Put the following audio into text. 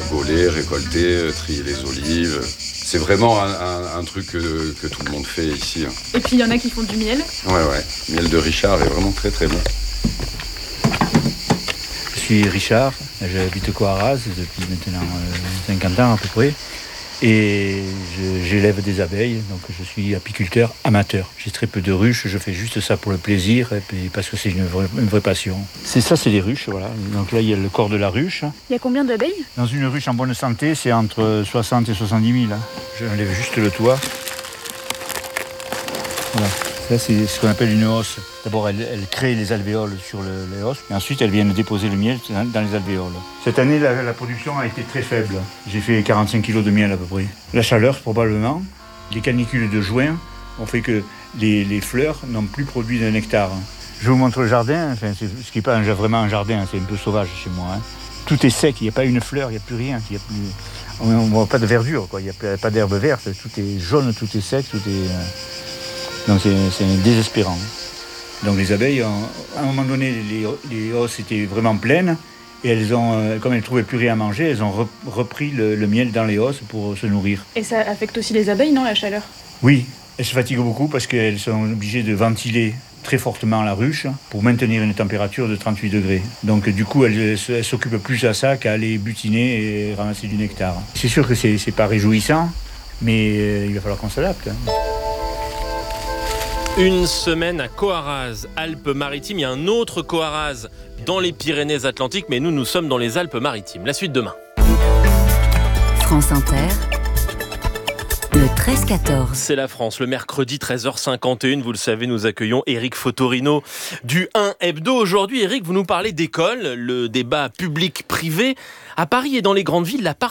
gauler, récolter, trier les olives. C'est vraiment un truc que tout le monde fait ici. Et puis il y en a qui font du miel. Ouais. Miel de Richard est vraiment très très bon. Je suis Richard, j'habite Coaraz depuis maintenant 50 ans à peu près. Et j'élève des abeilles, donc je suis apiculteur amateur. J'ai très peu de ruches, je fais juste ça pour le plaisir, et puis parce que c'est une vraie passion. C'est les ruches, voilà. Donc là, il y a le corps de la ruche. Il y a combien d'abeilles ? Dans une ruche en bonne santé, c'est entre 60 et 70 000. J'enlève juste le toit. Voilà. Ça, c'est ce qu'on appelle une hausse. D'abord, elle crée les alvéoles sur les hausses, et ensuite, elle vient déposer le miel dans les alvéoles. Cette année, la production a été très faible. J'ai fait 45 kg de miel à peu près. La chaleur, probablement. Les canicules de juin ont fait que les fleurs n'ont plus produit de nectar. Je vous montre le jardin, ce qui n'est pas vraiment un jardin, c'est un peu sauvage chez moi. Tout est sec, il n'y a pas une fleur, il n'y a plus rien. On ne voit pas de verdure, quoi. Il n'y a pas d'herbe verte, tout est jaune, tout est sec, tout est... Donc c'est désespérant. Donc les abeilles, à un moment donné, les hausses étaient vraiment pleines et elles ont, comme elles ne trouvaient plus rien à manger, elles ont repris le miel dans les hausses pour se nourrir. Et ça affecte aussi les abeilles, non, la chaleur ? Oui, elles se fatiguent beaucoup parce qu'elles sont obligées de ventiler très fortement la ruche pour maintenir une température de 38 degrés. Donc du coup, elles s'occupent plus à ça qu'à aller butiner et ramasser du nectar. C'est sûr que c'est pas réjouissant, mais il va falloir qu'on s'adapte. Une semaine à Coaraz, Alpes-Maritimes. Il y a un autre Coaraz dans les Pyrénées-Atlantiques, mais nous sommes dans les Alpes-Maritimes. La suite demain. France Inter, le 13-14. C'est la France, le mercredi 13h51. Vous le savez, nous accueillons Éric Fotorino du 1 Hebdo. Aujourd'hui, Éric, vous nous parlez d'école, le débat public-privé. À Paris et dans les grandes villes, la part